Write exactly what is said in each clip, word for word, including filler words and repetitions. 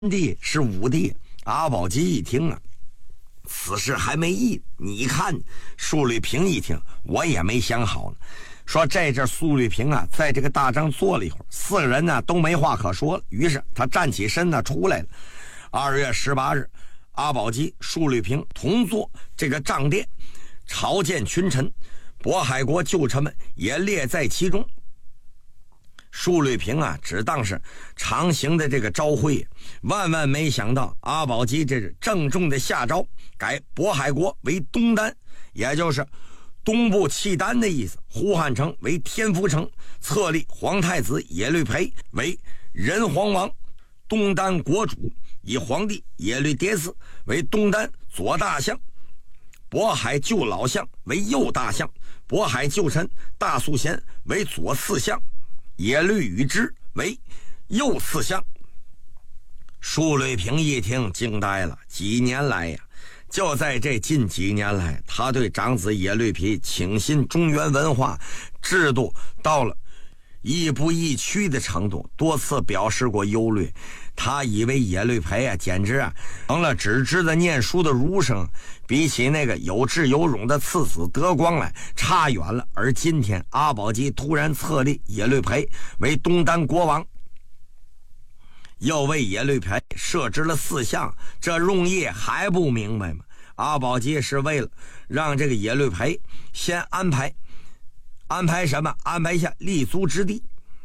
帝是武帝。阿保机一听啊，此事还没议。你看苏律平一听，我也没想好呢。说这阵苏律平啊，在这个大帐坐了一会儿，四个人呢都没话可说了。于是他站起身呢出来了。二月十八日，阿保机、苏律平同坐这个帐殿，朝见群臣，渤海国旧臣们也列在其中。苏律平啊，只当是常行的这个朝会，万万没想到阿保机这是郑重的下诏，改渤海国为东丹，也就是东部契丹的意思。呼汉城为天福城，册立皇太子耶律培为仁皇王，东丹国主，以皇帝耶律迭嗣为东丹左大相，渤海旧老相为右大相，渤海旧臣大肃贤为左四相，耶律宇之为右四相。苏律平一听惊呆了，几年来呀，就在这近几年来，他对长子耶律培倾信中原文化制度到了亦步亦趋的程度，多次表示过忧虑。他以为耶律培啊，简直啊成了只知道念书的儒生，比起那个有智有勇的次子德光来差远了。而今天阿保机突然册立耶律培为东丹国王，又为耶律培设置了四相，这用意还不明白吗？阿保机是为了让这个耶律培先安排安排什么？安排下立足之地，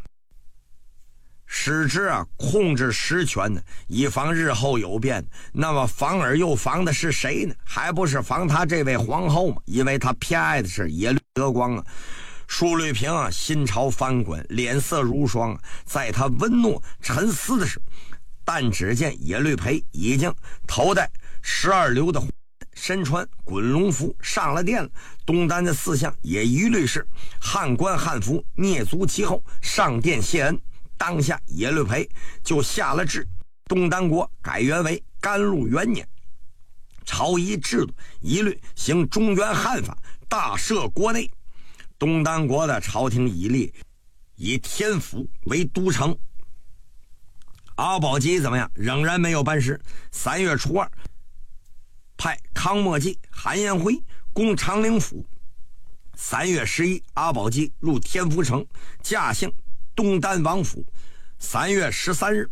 使之啊控制实权呢，以防日后有变。那么防而又防的是谁呢？还不是防他这位皇后吗？因为他偏爱的是耶律德光啊。苏律平啊心潮翻滚，脸色如霜啊。在他温怒沉思的时候，但只见耶律培已经头戴十二流的身穿滚龙服上了殿了。东丹的四相也一律是汉官汉服，蹑足其后上殿谢恩。当下耶律培就下了旨，东丹国改元为甘露元年，朝仪制度一律行中原汉法，大赦国内。东丹国的朝廷一律以天府为都城。阿保机怎么样？仍然没有办事。三月初二，派康莫济、韩延辉攻长陵府。三月十一，阿保机入天福城，驾幸东丹王府。三月十三日，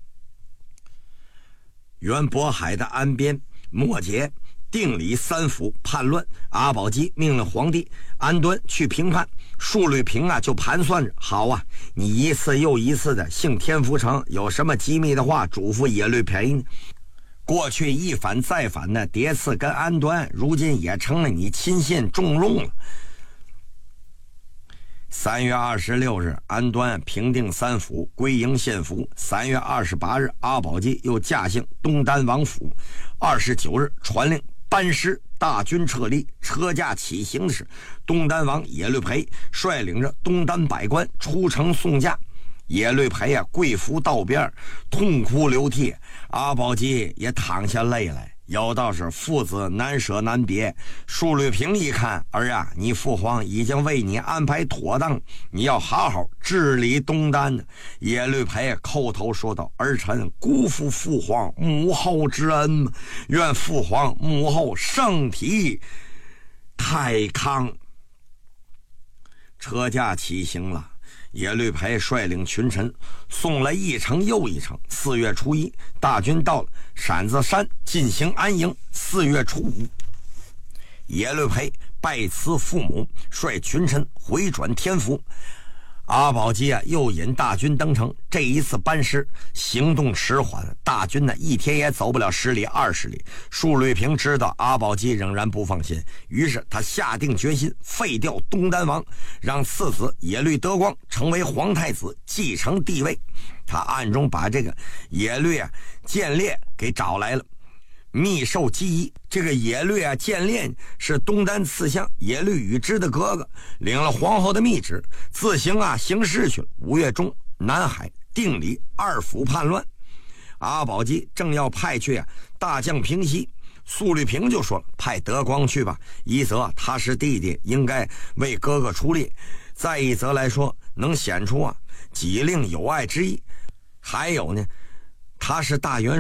原渤海的安边、莫杰、定里三府叛乱，阿保机命令皇帝安端去平叛。苏律平啊就盘算着，好啊，你一次又一次的幸天福城，有什么机密的话嘱咐耶律培呢？过去一反再反的迭次跟安端，如今也成了你亲信重用了。三月二十六日，安端平定三府，归营献俘。三月二十八日，阿保机又驾幸东丹王府。二十九日，传令班师，大军撤离。车驾起行时，东丹王耶律培率领着东丹百官出城送驾。耶律培啊，跪伏道边，痛哭流涕。阿保机也淌下泪来。有道是父子难舍难别。苏律平一看，儿啊，你父皇已经为你安排妥当，你要好好治理东丹。耶律培叩头说道：儿臣辜负父皇母后之恩，愿父皇母后圣体太康。车驾起行了，耶律培率领群臣送了一程又一程。四月初一，大军到了闪子山进行安营。四月初五，耶律培拜辞父母，率群臣回转天福。阿保机啊，又引大军登城。这一次班师行动迟缓，大军呢一天也走不了十里二十里。苏律平知道阿保机仍然不放心，于是他下定决心废掉东丹王，让次子耶律德光成为皇太子，继承帝位。他暗中把这个耶律啊建烈给找来了，密授机宜。这个耶律啊建烈是东丹次相耶律宇之的哥哥，领了皇后的密旨，自行啊行事去了。五月中，南海、定里二府叛乱，阿保机正要派去啊大将平西，苏律平就说了：派德光去吧，一则他是弟弟，应该为哥哥出力；再一则来说，能显出啊己令有爱之意；还有呢， 他是大元